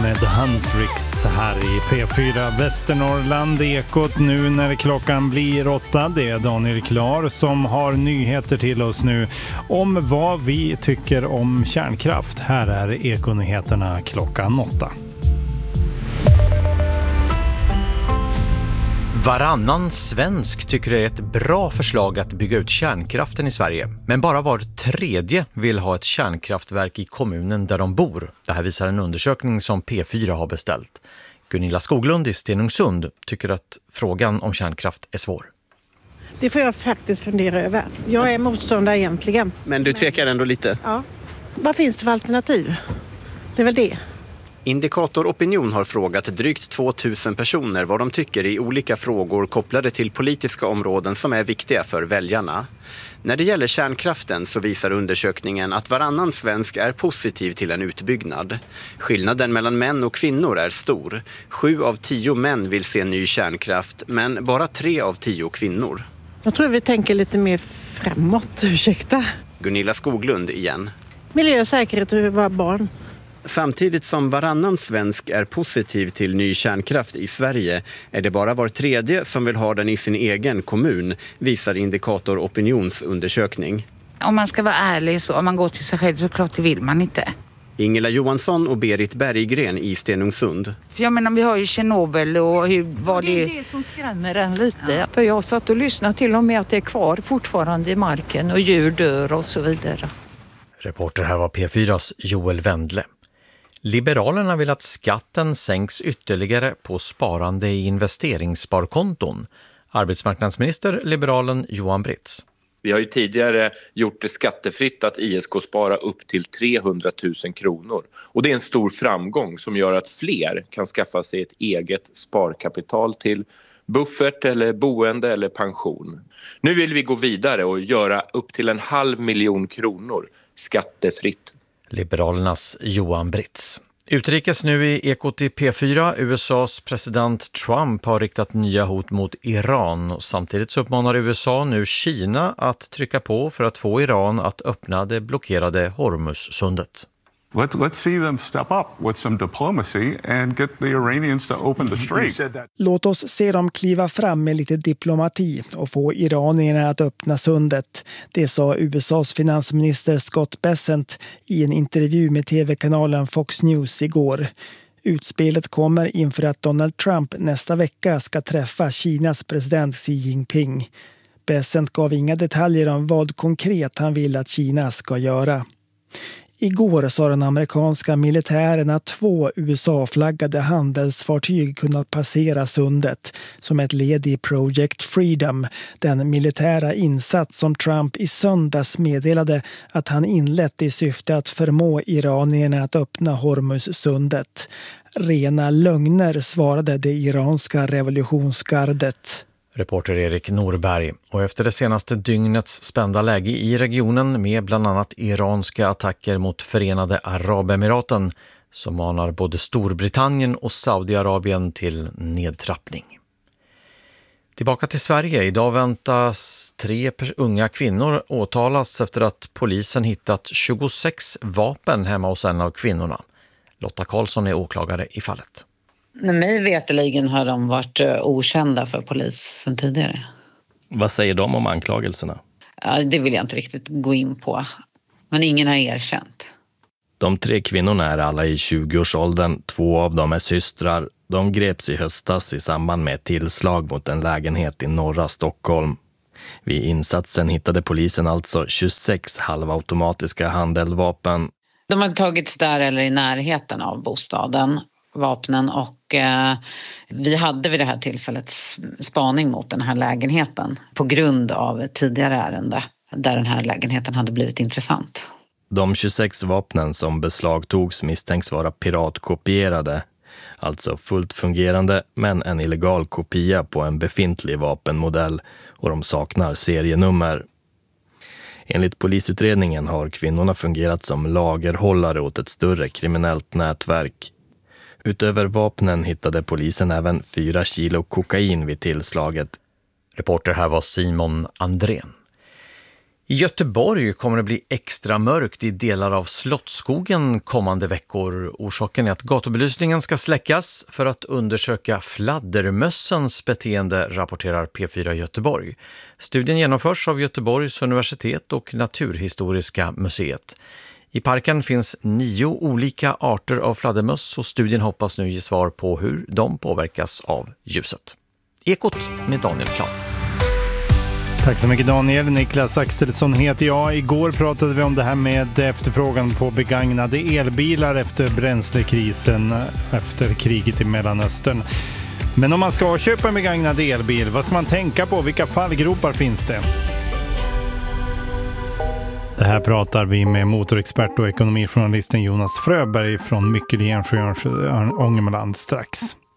med Huntrix här i P4 Västernorrland Ekot nu när klockan blir 8. Det är Daniel Klar som har nyheter till oss nu om vad vi tycker om kärnkraft. Här är Ekonyheterna klockan 8. Varannan svensk tycker det är ett bra förslag att bygga ut kärnkraften i Sverige. Men bara var tredje vill ha ett kärnkraftverk i kommunen där de bor. Det här visar en undersökning som P4 har beställt. Gunilla Skoglund i Stenungsund tycker att frågan om kärnkraft är svår. Det får jag faktiskt fundera över. Jag är motståndare egentligen. Men du tvekar ändå lite? Ja. Vad finns det för alternativ? Det är väl det. Indikator Opinion har frågat drygt 2000 personer vad de tycker i olika frågor kopplade till politiska områden som är viktiga för väljarna. När det gäller kärnkraften så visar undersökningen att varannan svensk är positiv till en utbyggnad. Skillnaden mellan män och kvinnor är stor. 7 av 10 män vill se ny kärnkraft, men bara 3 av 10 kvinnor. Jag tror vi tänker lite mer framåt, ursäkta. Gunilla Skoglund igen. Miljö och säkerhet och våra barn. Samtidigt som varannan svensk är positiv till ny kärnkraft i Sverige är det bara var tredje som vill ha den i sin egen kommun, visar Indikator Opinions undersökning. Om man ska vara ärlig så om man går till sig själv så klart det vill man inte. Ingela Johansson och Berit Berggren i Stenungsund. För jag menar vi har ju Tjernobyl och hur var det... Det är det som skrämmer en lite. Ja. För jag satt och lyssnade till och med att det är kvar fortfarande i marken och djur dör och så vidare. Reporter här var P4s Joel Wendle. Liberalerna vill att skatten sänks ytterligare på sparande i investeringssparkonton. Arbetsmarknadsminister liberalen Johan Britz. Vi har ju tidigare gjort det skattefritt att ISK-spara upp till 300 000 kronor. Och det är en stor framgång som gör att fler kan skaffa sig ett eget sparkapital till buffert eller boende eller pension. Nu vill vi gå vidare och göra upp till 500 000 kronor skattefritt. Liberalernas Johan Britz. Utrikes nu i Ekot i P4. USAs president Trump har riktat nya hot mot Iran. Och samtidigt så uppmanar USA nu Kina att trycka på för att få Iran att öppna det blockerade Hormuzsundet. Let's see them step up with some diplomacy and get the Iranians to open the strait. Låt oss se dem kliva fram med lite diplomati och få iranierna att öppna sundet. Det sa USAs finansminister Scott Bessent i en intervju med tv-kanalen Fox News igår. Utspelet kommer inför att Donald Trump nästa vecka ska träffa Kinas president Xi Jinping. Bessent gav inga detaljer om vad konkret han vill att Kina ska göra. Igår sa den amerikanska militären att 2 USA-flaggade handelsfartyg kunnat passera sundet som ett led i Project Freedom, den militära insats som Trump i söndags meddelade att han inlett i syfte att förmå iranierna att öppna Hormuzsundet. Rena lögner, svarade det iranska revolutionsgardet. Reporter Erik Norberg. Och efter det senaste dygnets spända läge i regionen med bland annat iranska attacker mot Förenade Arabemiraten så manar både Storbritannien och Saudiarabien till nedtrappning. Tillbaka till Sverige. Idag väntas 3 unga kvinnor åtalas efter att polisen hittat 26 vapen hemma hos en av kvinnorna. Lotta Karlsson är åklagare i fallet. Mig veteligen har de varit okända för polis sedan tidigare. Vad säger de om anklagelserna? Ja, det vill jag inte riktigt gå in på. Men ingen har erkänt. De 3 kvinnorna är alla i 20-årsåldern. 2 av dem är systrar. De greps i höstas i samband med ett tillslag mot en lägenhet i norra Stockholm. Vid insatsen hittade polisen alltså 26 halvautomatiska handeldvapen. De har tagits där eller i närheten av bostaden, vapnen, och vi hade vid det här tillfället spaning mot den här lägenheten på grund av ett tidigare ärende där den här lägenheten hade blivit intressant. De 26 vapnen som beslagtogs misstänks vara piratkopierade, alltså fullt fungerande men en illegal kopia på en befintlig vapenmodell, och de saknar serienummer. Enligt polisutredningen har kvinnorna fungerat som lagerhållare åt ett större kriminellt nätverk. Utöver vapnen hittade polisen även 4 kilo kokain vid tillslaget. Reporter här var Simon Andrén. I Göteborg kommer det bli extra mörkt i delar av Slottsskogen kommande veckor. Orsaken är att gatubelysningen ska släckas för att undersöka fladdermössens beteende, rapporterar P4 Göteborg. Studien genomförs av Göteborgs universitet och Naturhistoriska museet. I parken finns 9 olika arter av fladdermöss och studien hoppas nu ge svar på hur de påverkas av ljuset. Ekot med Daniel Klar. Tack så mycket Daniel. Niklas Axelsson heter jag. Igår pratade vi om det här med efterfrågan på begagnade elbilar efter bränslekrisen efter kriget i Mellanöstern. Men om man ska köpa en begagnad elbil, vad ska man tänka på? Vilka fallgropar finns det? Det här pratar vi med motorexpert och ekonomijournalisten Jonas Fröberg från Myckel i Ångermanland strax.